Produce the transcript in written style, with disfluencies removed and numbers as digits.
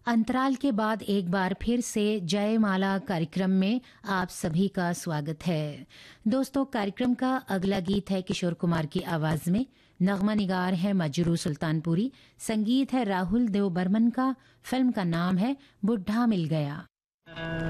अंतराल के बाद एक बार फिर से जयमाला कार्यक्रम में आप सभी का स्वागत है। दोस्तों, कार्यक्रम का अगला गीत है किशोर कुमार की आवाज में। नगमा निगार है मजरू सुल्तानपुरी, संगीत है राहुल देव बर्मन का, फिल्म का नाम है बुढ़ा मिल गया।